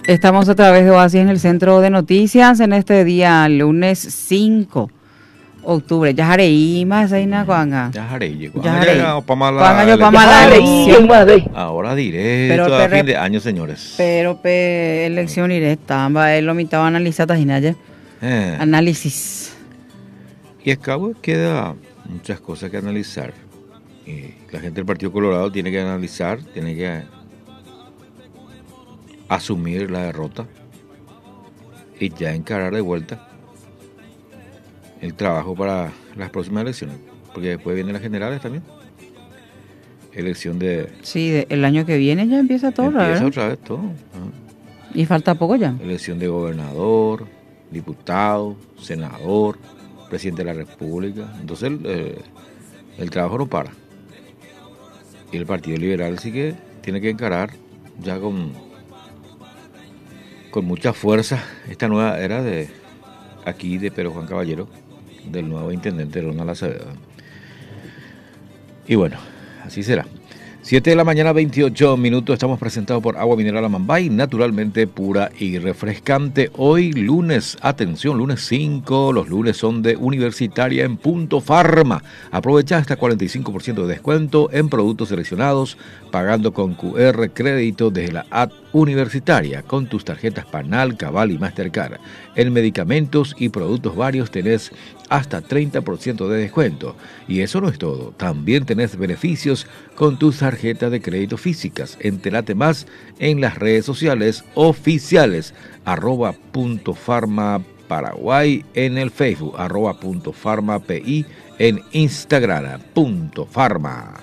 Estamos otra vez de Oasis en el Centro de Noticias en este día, lunes 5 de octubre. Ya haré más ahí na cuanga. Ya haré. Cuanga yo para la elección. Ahora directo a fin de año, señores. Pero elección iré. Tamba, él lo mitad analizar tajinaye. Análisis. Y es que queda muchas cosas que analizar. Y la gente del Partido Colorado tiene que analizar, tiene que asumir la derrota y ya encarar de vuelta el trabajo para las próximas elecciones, porque después vienen las generales también. Elección de... Sí, el año que viene ya empieza todo, Empieza otra vez todo. Y falta poco ya. Elección de gobernador, diputado, senador, presidente de la República. Entonces el trabajo no para. Y el Partido Liberal sí que tiene que encarar ya con mucha fuerza esta nueva era de aquí de Pedro Juan Caballero, del nuevo intendente Ronald Acevedo. Y bueno, así será. 7 de la mañana, 28 minutos. Estamos presentados por Agua Mineral Amambay, naturalmente pura y refrescante. Hoy lunes, atención, lunes 5. Los lunes son de Universitaria en Punto Farma. Aprovecha hasta 45% de descuento en productos seleccionados, pagando con QR crédito desde la app Universitaria, con tus tarjetas Panal, Cabal y Mastercard. En medicamentos y productos varios tenés hasta 30% de descuento. Y eso no es todo. También tenés beneficios con tus tarjetas de crédito físicas. Entérate más en las redes sociales oficiales @.farma Paraguay en el Facebook, @.farmapi en Instagram, .farma.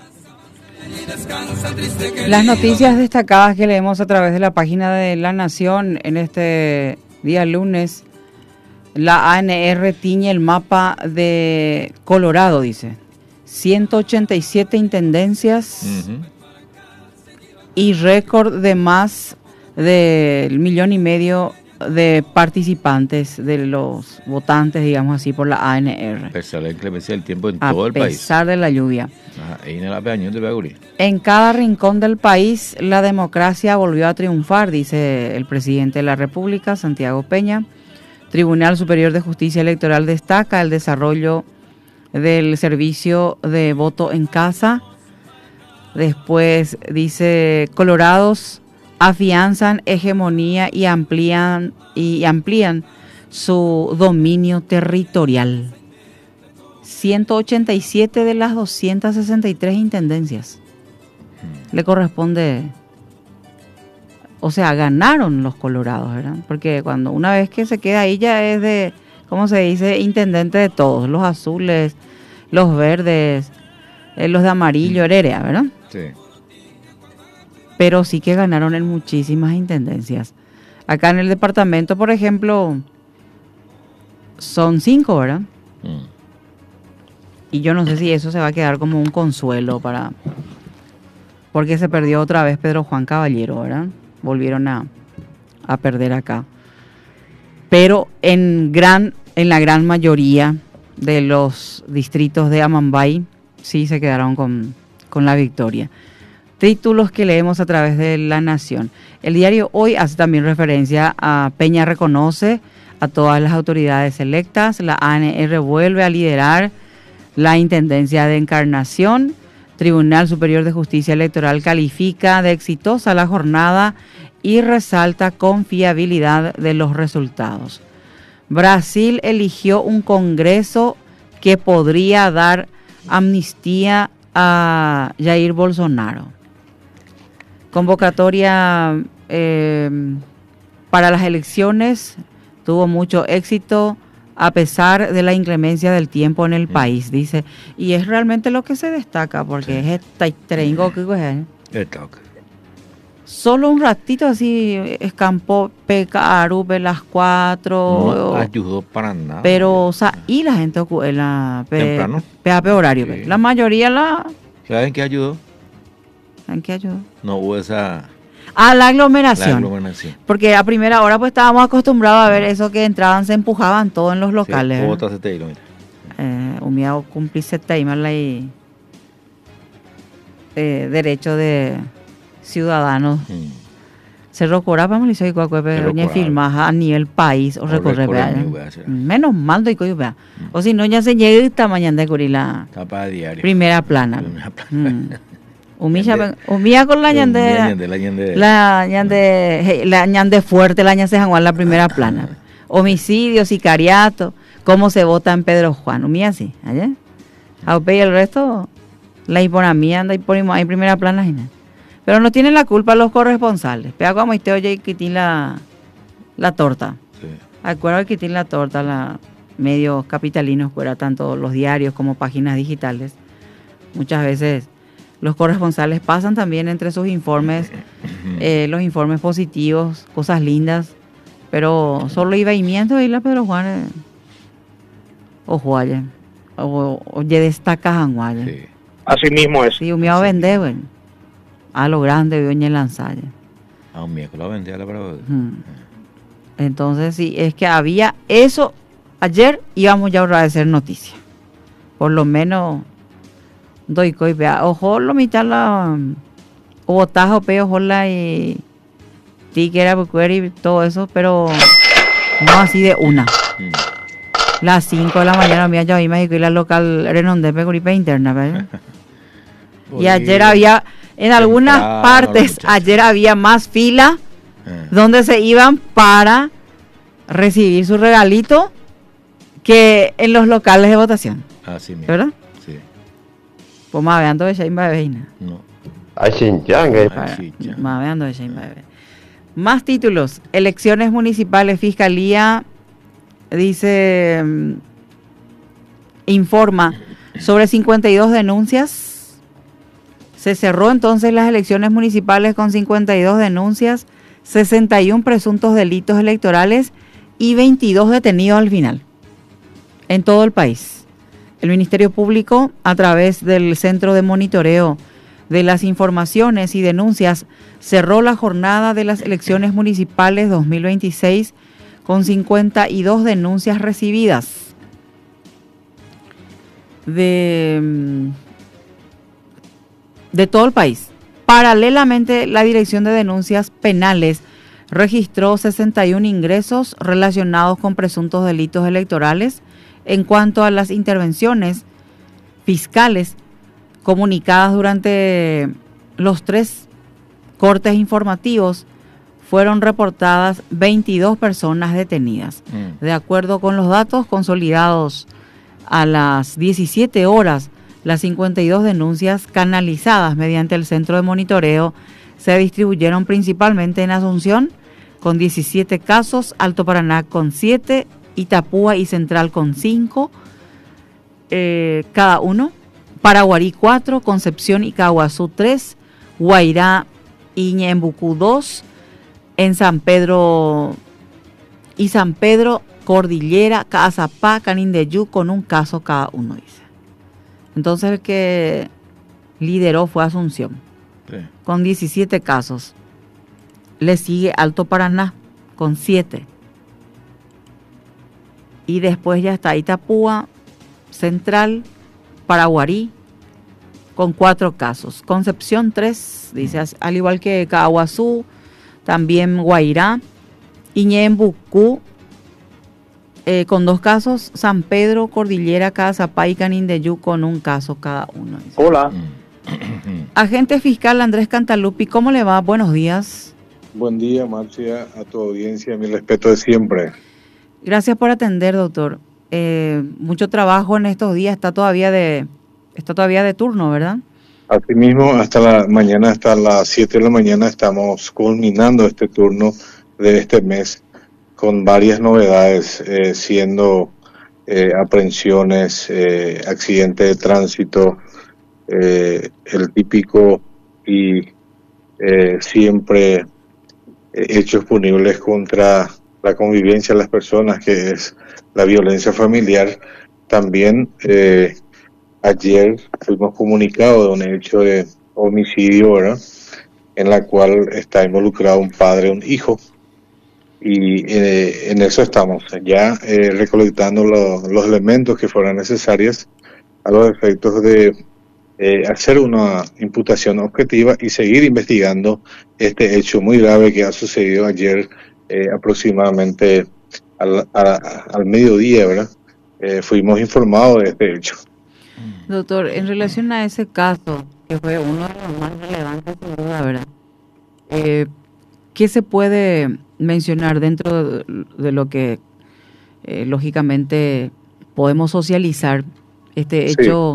Las noticias destacadas que leemos a través de la página de La Nación en este día lunes. La ANR tiñe el mapa de Colorado, dice. 187 intendencias y récord de más del 1,5 millones de participantes, de los votantes, digamos así, por la ANR. A pesar de la inclemencia del tiempo en todo el país. A pesar de la lluvia. En cada rincón del país, la democracia volvió a triunfar, dice el presidente de la República, Santiago Peña. Tribunal Superior de Justicia Electoral destaca el desarrollo del servicio de voto en casa. Después dice, colorados afianzan hegemonía y amplían su dominio territorial. 187 de las 263 intendencias le corresponde, o sea, ganaron los colorados, ¿verdad? Porque cuando una vez que se queda ahí ya es de, ¿cómo se dice? Intendente de todos, los azules, los verdes, los de amarillo, hererea, ¿verdad? Sí. Pero sí que ganaron en muchísimas intendencias. Acá en el departamento, por ejemplo, son 5, ¿verdad? Y yo no sé si eso se va a quedar como un consuelo porque se perdió otra vez Pedro Juan Caballero, ¿verdad? Volvieron a perder acá. Pero en la gran mayoría de los distritos de Amambay sí se quedaron con la victoria. Títulos que leemos a través de La Nación. El diario Hoy hace también referencia a Peña reconoce a todas las autoridades electas. La ANR vuelve a liderar la Intendencia de Encarnación. Tribunal Superior de Justicia Electoral califica de exitosa la jornada y resalta confiabilidad de los resultados. Brasil eligió un Congreso que podría dar amnistía a Jair Bolsonaro. Convocatoria para las elecciones tuvo mucho éxito a pesar de la inclemencia del tiempo en el país, dice. Y es realmente lo que se destaca, porque es esta trengo que solo un ratito así escampó Peca Arupe las 4. No ayudó para nada. Pero, o sea, y la gente temprano. PAP horario. Sí. La mayoría ¿Saben qué ayudó? ¿En qué ayudó? No hubo esa... La aglomeración. Porque a primera hora pues estábamos acostumbrados a ver eso que entraban, se empujaban todos en los locales. Humillado cumplirse y derecho de ciudadanos Cerro Corapa me lo hizo y cuacuepe doña filmaja a nivel país o recorrer menos mal doy coyo vea o si no ya se llega esta mañana de curila tapa diario primera plana humilla con la ñande la ñande fuerte la ñande Juan la primera plana homicidio sicariato cómo se vota en Pedro Juan humilla así ayer y el resto la hiponamía anda hay primera plana y nada. Pero no tienen la culpa los corresponsales. Pega como usted oye y quitín la torta. Sí. Acuerdo que quitín la torta, los medios capitalinos, fuera tanto los diarios como páginas digitales. Muchas veces los corresponsales pasan también entre sus informes, los informes positivos, cosas lindas, pero solo iba y miento y la Pedro Juan o Juaye, o ye destaca Janguaye. Sí. Así mismo es. Sí, un mío vende, bueno. A lo grande vio en el lanzalle. A un miércoles lo vendía la brava. Entonces sí, es que había eso. Ayer íbamos ya a agradecer noticia. Por lo menos doy coi vea. Ojo lo mitad la o botajo peo jola y tiquera y todo eso, pero no así de una. Las 5 de la mañana mía ya iba a ir a la local Renonde Pecuripa interna, ¿verdad? Y ayer había en algunas partes, ayer había más fila donde se iban para recibir su regalito que en los locales de votación. Así mismo. ¿Verdad? Sí. Pues más veando de Shain Babeina. No. Más veando de Shain Babe. Más títulos. Elecciones municipales, Fiscalía dice, informa sobre 52 denuncias. Se cerró entonces las elecciones municipales con 52 denuncias, 61 presuntos delitos electorales y 22 detenidos al final, en todo el país. El Ministerio Público, a través del Centro de Monitoreo de las Informaciones y Denuncias, cerró la jornada de las elecciones municipales 2026 con 52 denuncias recibidas. De todo el país. Paralelamente, la Dirección de Denuncias Penales registró 61 ingresos relacionados con presuntos delitos electorales. En cuanto a las intervenciones fiscales comunicadas durante los 3 cortes informativos, fueron reportadas 22 personas detenidas. De acuerdo con los datos consolidados a las 17 horas, las 52 denuncias canalizadas mediante el centro de monitoreo se distribuyeron principalmente en Asunción con 17 casos, Alto Paraná con 7, Itapúa y Central con 5 cada uno, Paraguarí 4, Concepción y Caguazú 3, Guairá y Ñembucú 2, en San Pedro, Cordillera, Caazapá, Canindeyú con un caso cada uno, dice. Entonces el que lideró fue Asunción, sí, con 17 casos. Le sigue Alto Paraná con 7. Y después ya está Itapúa, Central, Paraguarí con 4 casos. Concepción 3, dice, al igual que Caguazú, también Guairá, y Ñembucú con 2 casos, San Pedro, Cordillera, Caazapá y Canindeyú con un caso cada uno. Hola. Agente fiscal Andrés Cantalupi, ¿cómo le va? Buenos días. Buen día, Marcia, a tu audiencia, mi respeto de siempre. Gracias por atender, doctor. Mucho trabajo en estos días, está todavía de turno, ¿verdad? Asimismo, hasta las 7 de la mañana estamos culminando este turno de este mes con varias novedades, siendo aprehensiones, accidentes de tránsito, el típico y siempre hechos punibles contra la convivencia de las personas, que es la violencia familiar. También ayer fuimos comunicados de un hecho de homicidio, ¿verdad?, en la cual está involucrado un padre y un hijo. Y en eso estamos, ya recolectando los elementos que fueran necesarios a los efectos de hacer una imputación objetiva y seguir investigando este hecho muy grave que ha sucedido ayer aproximadamente al mediodía, ¿verdad? Fuimos informados de este hecho. Doctor, en relación a ese caso, que fue uno de los más relevantes sin duda, ¿verdad? ¿Qué se puede mencionar dentro de lo que lógicamente podemos socializar? Este Sí, hecho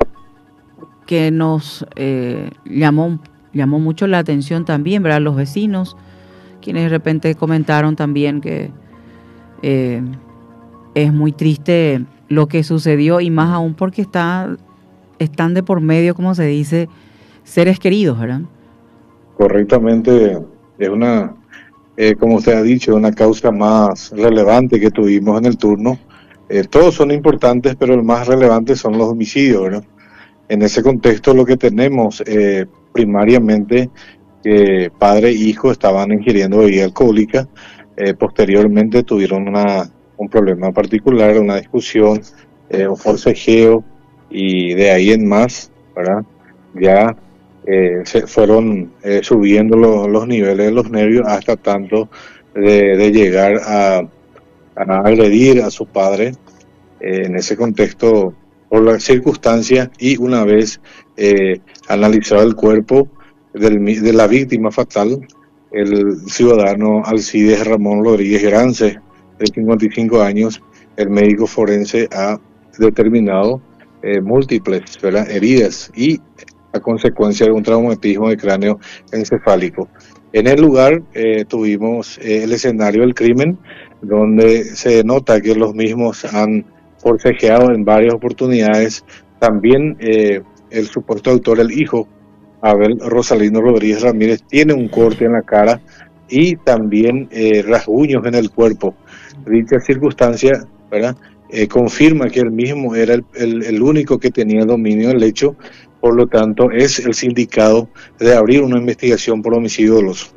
que nos llamó mucho la atención también, ¿verdad? Los vecinos, quienes de repente comentaron también que eh, es muy triste lo que sucedió y más aún porque están de por medio, como se dice, seres queridos, ¿verdad? correctamente, es una, como usted ha dicho, una causa más relevante que tuvimos en el turno. Todos son importantes, pero el más relevante son los homicidios, ¿verdad? En ese contexto lo que tenemos primariamente que padre e hijo estaban ingiriendo bebida alcohólica, posteriormente tuvieron un problema particular, una discusión, un forcejeo y de ahí en más, ¿verdad? Ya se fueron subiendo los niveles de los nervios hasta tanto de llegar a agredir a su padre en ese contexto por la circunstancia y una vez analizado el cuerpo de la víctima fatal, el ciudadano Alcides Ramón Rodríguez Grance, de 55 años, el médico forense ha determinado múltiples, ¿verdad?, heridas y a consecuencia de un traumatismo de cráneo encefálico. En el lugar tuvimos el escenario del crimen, donde se nota que los mismos han forcejeado en varias oportunidades. También el supuesto autor, el hijo, Abel Rosalino Rodríguez Ramírez, tiene un corte en la cara y también rasguños en el cuerpo. Dicha circunstancia, ¿verdad?, confirma que él mismo era el único que tenía dominio del hecho, por lo tanto es el sindicado de abrir una investigación por homicidio doloso.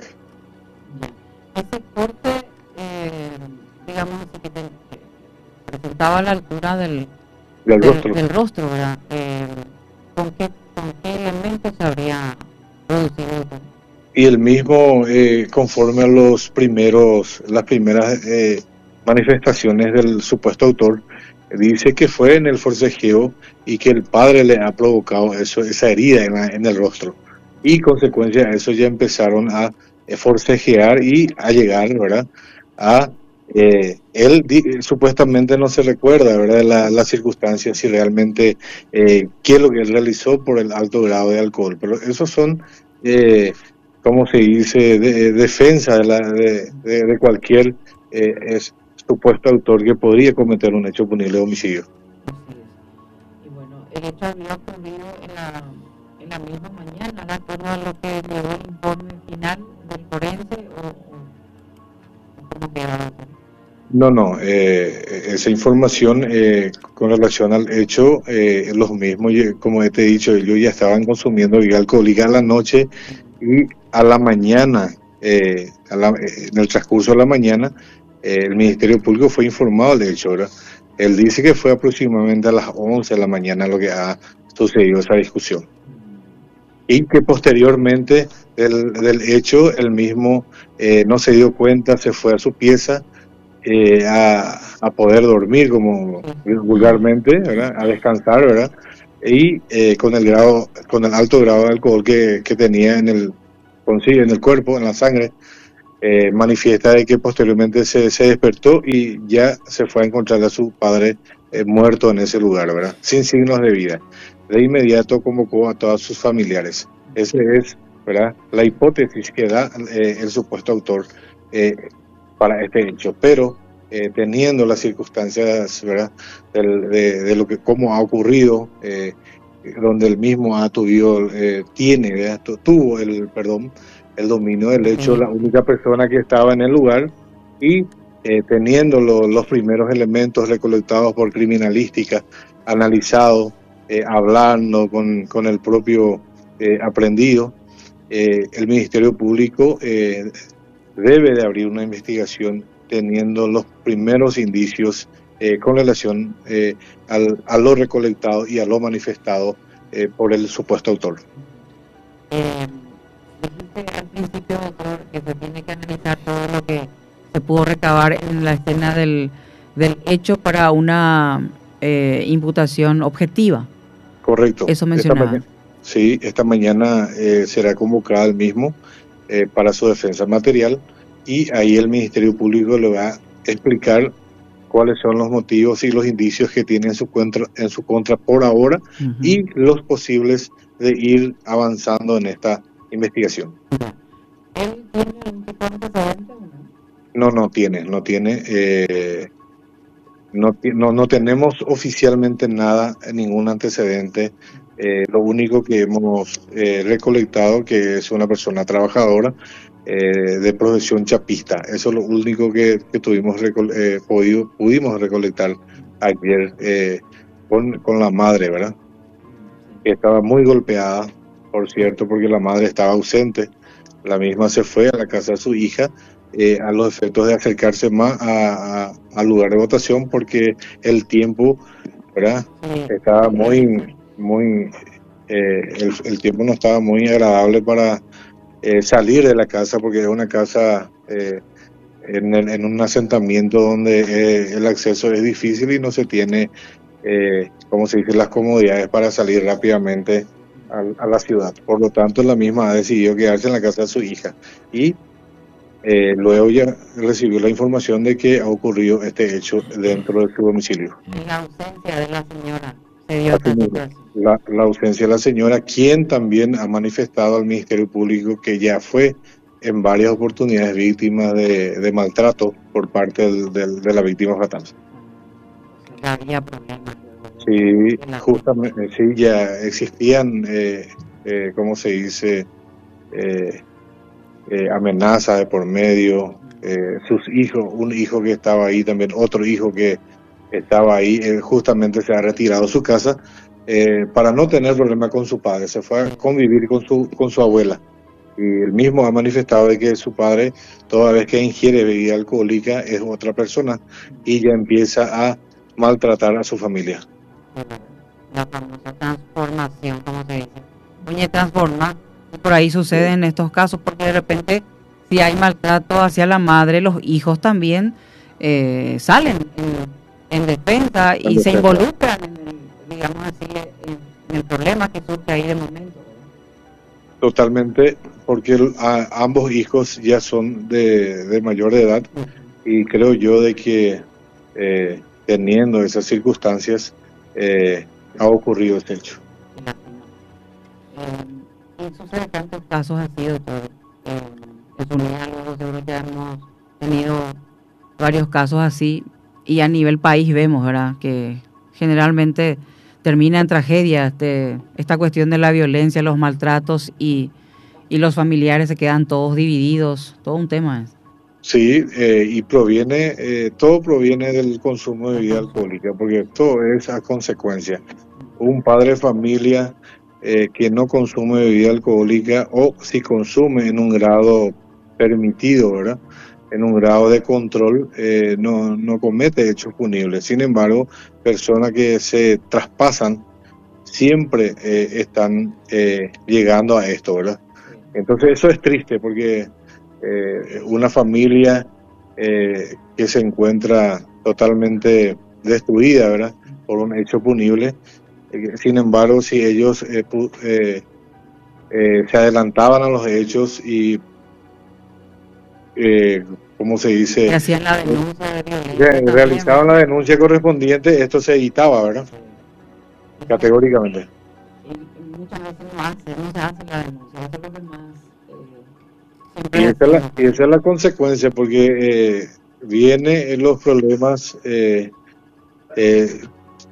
Ese corte, digamos así, que presentaba a la altura del rostro, ¿verdad? ¿Con qué elementos se habría producido eso? Y el mismo, conforme a las primeras manifestaciones del supuesto autor, dice que fue en el forcejeo y que el padre le ha provocado esa herida en el rostro. Y consecuencia de eso ya empezaron a forcejear y a llegar, ¿verdad?, a él supuestamente no se recuerda, ¿verdad?, la circunstancia, si realmente qué es lo que él realizó por el alto grado de alcohol. Pero esos son, como se dice, defensa de cualquier supuesto autor que podría cometer un hecho punible de homicidio. Así es. Y bueno, el hecho había ocurrido en la misma mañana, de acuerdo a lo que llegó el informe final del forense, o cómo quedaba. No, esa información con relación al hecho, los mismos, como te he dicho, ellos ya estaban consumiendo bebida alcohólica a la noche y a la mañana, en el transcurso de la mañana, el Ministerio Público fue informado del hecho, ¿verdad? Él dice que fue aproximadamente a las 11 de la mañana lo que ha sucedido esa discusión. Y que posteriormente del hecho, él mismo no se dio cuenta, se fue a su pieza a poder dormir, como vulgarmente, ¿verdad?, a descansar, ¿verdad? Y con el alto grado de alcohol que tenía en el cuerpo, en la sangre, manifiesta de que posteriormente se despertó y ya se fue a encontrar a su padre muerto en ese lugar, ¿verdad?, sin signos de vida. De inmediato convocó a todos sus familiares. Esa es, ¿verdad?, la hipótesis que da el supuesto autor para este hecho, pero teniendo las circunstancias, ¿verdad?, de lo que cómo ha ocurrido, donde el mismo ha tuvo el dominio del hecho, la única persona que estaba en el lugar y teniendo los primeros elementos recolectados por criminalística, analizados, hablando con el propio aprendido, el Ministerio Público debe de abrir una investigación teniendo los primeros indicios con relación a lo recolectado y a lo manifestado por el supuesto autor. Dijiste al principio, doctor, que se tiene que analizar todo lo que se pudo recabar en la escena del hecho para una imputación objetiva. Correcto. Eso mencionaba. Sí, esta mañana será convocada el mismo para su defensa material, y ahí el Ministerio Público le va a explicar cuáles son los motivos y los indicios que tiene en su contra por ahora, y los posibles de ir avanzando en esta investigación. ¿Él tiene algún tipo de antecedente o no? No tenemos oficialmente nada, ningún antecedente. Lo único que hemos recolectado, que es una persona trabajadora de profesión chapista. Eso es lo único que pudimos recolectar ayer con la madre, ¿verdad? Que estaba muy golpeada, por cierto, porque la madre estaba ausente. La misma se fue a la casa de su hija a los efectos de acercarse más al lugar de votación, porque el tiempo, ¿verdad? Estaba el tiempo no estaba muy agradable para salir de la casa, porque es una casa en un asentamiento donde el acceso es difícil y no se tiene, como se dice, las comodidades para salir rápidamente a la ciudad. Por lo tanto, la misma ha decidido quedarse en la casa de su hija, y luego ya recibió la información de que ha ocurrido este hecho dentro de su domicilio. La ausencia de la señora se dio esta situación. La ausencia de la señora, quien también ha manifestado al Ministerio Público que ya fue en varias oportunidades víctima de maltrato por parte de la víctima fatal. Había problemas. Sí, justamente, sí, ya existían, ¿cómo se dice? Amenazas de por medio, sus hijos, un hijo que estaba ahí también, otro hijo que estaba ahí, justamente se ha retirado a su casa para no tener problema con su padre, se fue a convivir con su abuela, y él mismo ha manifestado de que su padre, toda vez que ingiere bebida alcohólica, es otra persona y ya empieza a maltratar a su familia. La famosa transformación, como se dice. Oye, transforma. Y por ahí sucede en estos casos, porque de repente, si hay maltrato hacia la madre, los hijos también salen en defensa y se involucran, digamos así, en el problema que surge ahí de momento. Totalmente, porque ambos hijos ya son de mayor edad, y creo yo de que teniendo esas circunstancias ha ocurrido este hecho. Y sucede tantos casos así, doctor. En Unidad, luego seguro ya hemos tenido varios casos así, y a nivel país vemos, ¿verdad?, que generalmente termina en tragedia esta cuestión de la violencia, los maltratos, y los familiares se quedan todos divididos, todo un tema es. Sí, y todo proviene del consumo de bebida alcohólica, porque todo es a consecuencia. Un padre de familia que no consume bebida alcohólica, o si consume en un grado permitido, ¿verdad?, en un grado de control, no comete hechos punibles. Sin embargo, personas que se traspasan siempre están llegando a esto, ¿verdad? Entonces eso es triste, porque una familia que se encuentra totalmente destruida, ¿verdad?, por un hecho punible. Sin embargo, si ellos se adelantaban a los hechos y, ¿cómo se dice? Hacían la denuncia de violencia, realizaban la denuncia correspondiente, esto se evitaba, ¿verdad? Categóricamente. Y muchas veces no se hace la denuncia, eso es lo que más... Y esa es la consecuencia, porque vienen los problemas